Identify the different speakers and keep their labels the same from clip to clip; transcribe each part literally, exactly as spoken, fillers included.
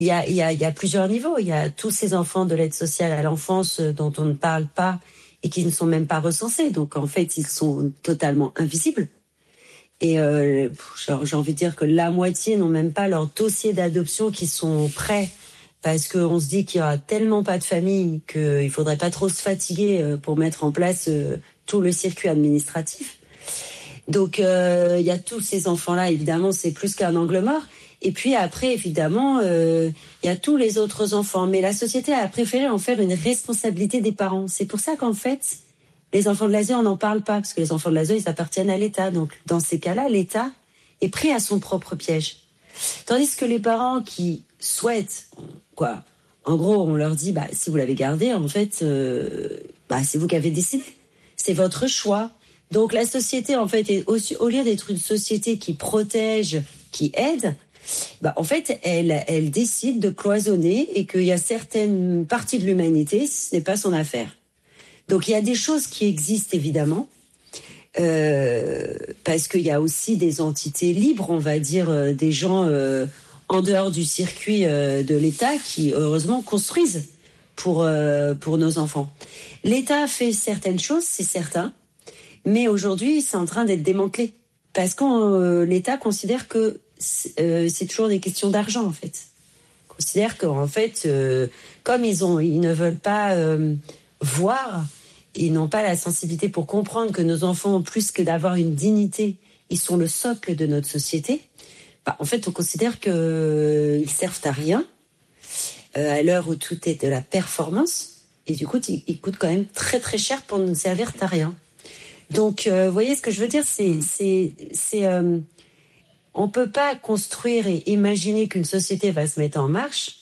Speaker 1: Il y a, il y a, il y a plusieurs niveaux. Il y a tous ces enfants de l'aide sociale à l'enfance euh, dont on ne parle pas et qui ne sont même pas recensés. Donc, en fait, ils sont totalement invisibles. Et euh, genre, j'ai envie de dire que la moitié n'ont même pas leur dossier d'adoption qui sont prêts parce qu'on se dit qu'il y aura tellement pas de famille qu'il faudrait pas trop se fatiguer euh, pour mettre en place euh, tout le circuit administratif. Donc, euh, il y a tous ces enfants-là, évidemment, c'est plus qu'un angle mort. Et puis après, évidemment, euh, il y a tous les autres enfants. Mais la société a préféré en faire une responsabilité des parents. C'est pour ça qu'en fait, les enfants de l'A S E, on n'en parle pas, parce que les enfants de l'A S E, ils appartiennent à l'État. Donc, dans ces cas-là, l'État est pris à son propre piège. Tandis que les parents qui souhaitent, quoi, en gros, on leur dit, bah, si vous l'avez gardé, en fait, euh, bah, c'est vous qui avez décidé. C'est votre choix. Donc, la société, en fait, est aussi, au lieu d'être une société qui protège, qui aide, bah, en fait, elle, elle décide de cloisonner et qu'il y a certaines parties de l'humanité, ce n'est pas son affaire. Donc, il y a des choses qui existent, évidemment, euh, parce qu'il y a aussi des entités libres, on va dire, euh, des gens euh, en dehors du circuit euh, de l'État qui, heureusement, construisent pour, euh, pour nos enfants. L'État fait certaines choses, c'est certain, mais aujourd'hui, c'est en train d'être démantelé. Parce que euh, l'État considère que c'est, euh, c'est toujours des questions d'argent, en fait. Considère qu'en fait, euh, comme ils, ont, ils ne veulent pas euh, voir, ils n'ont pas la sensibilité pour comprendre que nos enfants, plus que d'avoir une dignité, ils sont le socle de notre société. Bah, en fait, on considère qu'ils euh, servent à rien, euh, à l'heure où tout est de la performance. Et du coup, ils, ils coûtent quand même très très cher pour ne servir à rien. Donc, euh, vous voyez ce que je veux dire, c'est, c'est, c'est, euh, on peut pas construire et imaginer qu'une société va se mettre en marche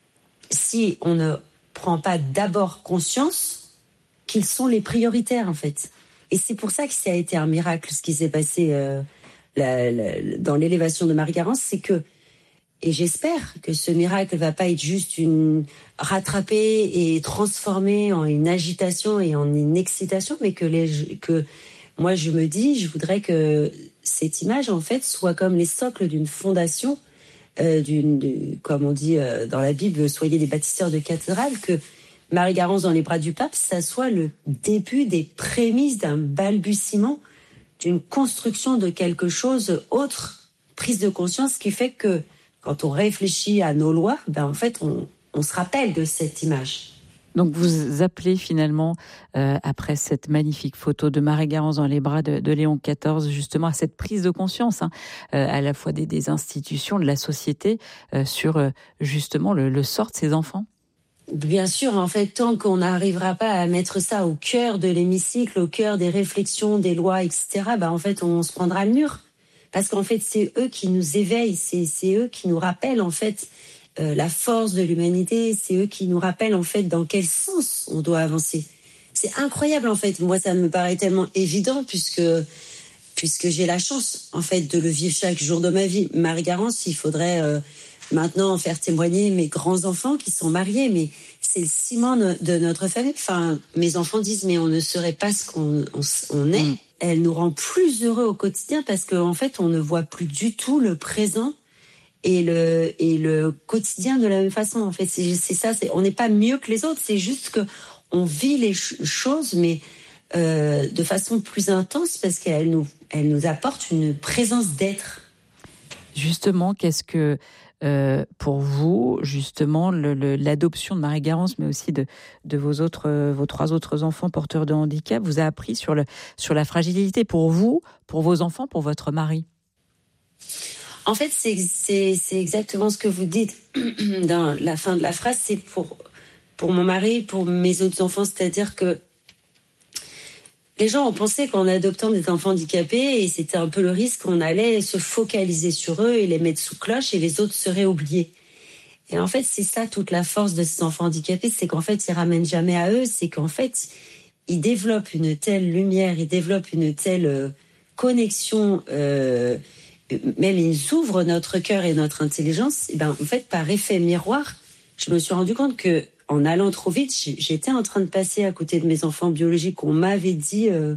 Speaker 1: si on ne prend pas d'abord conscience qu'ils sont les prioritaires, en fait. Et c'est pour ça que ça a été un miracle, ce qui s'est passé euh, la, la, dans l'élévation de Marie-Garance, c'est que, et j'espère que ce miracle va pas être juste une rattrapé et transformé en une agitation et en une excitation, mais que les, que moi je me dis, je voudrais que cette image en fait soit comme les socles d'une fondation, euh, d'une, de, comme on dit euh, dans la Bible, soyez des bâtisseurs de cathédrales, que Marie-Garance dans les bras du pape, ça soit le début des prémices d'un balbutiement, d'une construction de quelque chose autre, prise de conscience qui fait que quand on réfléchit à nos lois, ben en fait, on, on se rappelle de cette image.
Speaker 2: Donc vous appelez finalement, euh, après cette magnifique photo de Marie-Garance dans les bras de, de Léon quatorze, justement à cette prise de conscience, hein, euh, à la fois des, des institutions, de la société, euh, sur euh, justement le, le sort de ces enfants.
Speaker 1: Bien sûr, en fait, tant qu'on n'arrivera pas à mettre ça au cœur de l'hémicycle, au cœur des réflexions, des lois, et cetera, ben en fait, on se prendra le mur. Parce qu'en fait, c'est eux qui nous éveillent, c'est, c'est eux qui nous rappellent, en fait, euh, la force de l'humanité, c'est eux qui nous rappellent, en fait, dans quel sens on doit avancer. C'est incroyable, en fait. Moi, ça me paraît tellement évident, puisque, puisque j'ai la chance, en fait, de le vivre chaque jour de ma vie. Marie-Garance, il faudrait euh, maintenant faire témoigner mes grands-enfants qui sont mariés, mais c'est le ciment de notre famille. Enfin, mes enfants disent, mais on ne serait pas ce qu'on on, on est. Mmh. Elle nous rend plus heureux au quotidien parce qu'en en fait, on ne voit plus du tout le présent et le, et le quotidien de la même façon. En fait, c'est, c'est ça, c'est, on n'est pas mieux que les autres, c'est juste que on vit les ch- choses, mais euh, de façon plus intense parce qu'elle nous, elle nous apporte une présence d'être.
Speaker 2: Justement, qu'est-ce que, euh, pour vous, justement, le, le, l'adoption de Marie-Garance, mais aussi de, de vos, autres, vos trois autres enfants porteurs de handicap, vous a appris sur, le, sur la fragilité pour vous, pour vos enfants, pour votre mari?
Speaker 1: En fait, c'est, c'est, c'est exactement ce que vous dites dans la fin de la phrase. C'est pour, pour mon mari, pour mes autres enfants, c'est-à-dire que les gens ont pensé qu'en adoptant des enfants handicapés, et c'était un peu le risque, on allait se focaliser sur eux et les mettre sous cloche et les autres seraient oubliés. Et en fait, c'est ça toute la force de ces enfants handicapés, c'est qu'en fait, ils ramènent jamais à eux, c'est qu'en fait, ils développent une telle lumière, ils développent une telle euh, connexion, euh, même ils ouvrent notre cœur et notre intelligence. Et ben, en fait, par effet miroir, je me suis rendu compte que en allant trop vite, j'étais en train de passer à côté de mes enfants biologiques. On m'avait dit euh,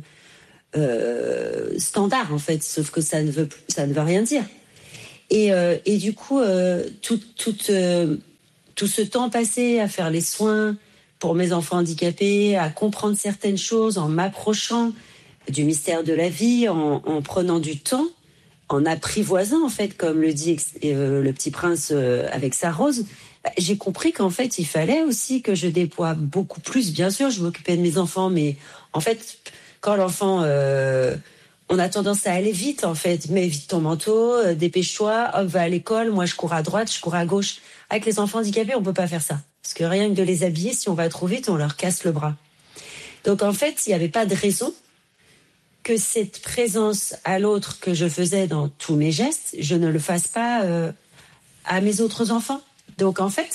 Speaker 1: euh, standard, en fait, sauf que ça ne veut, ça ne veut rien dire. Et, euh, et du coup, euh, toute, toute, euh, tout ce temps passé à faire les soins pour mes enfants handicapés, à comprendre certaines choses en m'approchant du mystère de la vie, en, en prenant du temps, en apprivoisant, en fait, comme le dit euh, le Petit Prince euh, avec sa rose, bah, j'ai compris qu'en fait, il fallait aussi que je déploie beaucoup plus. Bien sûr, je m'occupais de mes enfants, mais en fait, quand l'enfant... Euh, on a tendance à aller vite, en fait. Mets vite ton manteau, euh, dépêche-toi, hop, va à l'école, moi je cours à droite, je cours à gauche. Avec les enfants handicapés, on peut pas faire ça. Parce que rien que de les habiller, si on va trop vite, on leur casse le bras. Donc en fait, il n'y avait pas de raison que cette présence à l'autre que je faisais dans tous mes gestes, je ne le fasse pas euh, à mes autres enfants. Donc en fait,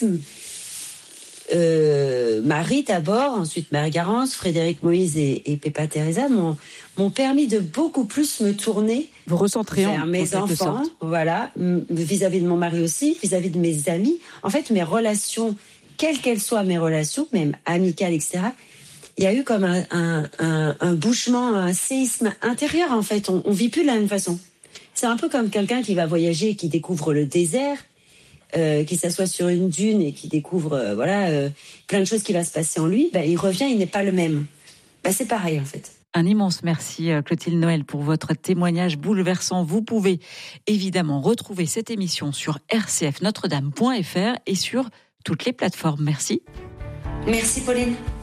Speaker 1: euh, Marie d'abord, ensuite Marie-Garance, Frédéric Moïse et, et Pépa Teresa m'ont, m'ont permis de beaucoup plus me tourner
Speaker 2: Vous recentrer
Speaker 1: vers
Speaker 2: en,
Speaker 1: mes
Speaker 2: en
Speaker 1: enfants, voilà, vis-à-vis de mon mari aussi, vis-à-vis de mes amis. En fait, mes relations, quelles qu'elles soient mes relations, même amicales, et cetera, il y a eu comme un, un, un, un bouchement, un séisme intérieur, en fait. On, on vit plus de la même façon. C'est un peu comme quelqu'un qui va voyager et qui découvre le désert, euh, qui s'assoit sur une dune et qui découvre, euh, voilà, euh, plein de choses qui va se passer en lui. Ben, il revient, il n'est pas le même. Ben, c'est pareil, en fait.
Speaker 2: Un immense merci Clotilde Noël pour votre témoignage bouleversant. Vous pouvez évidemment retrouver cette émission sur r c f notre dame point f r et sur toutes les plateformes. Merci.
Speaker 1: Merci Pauline.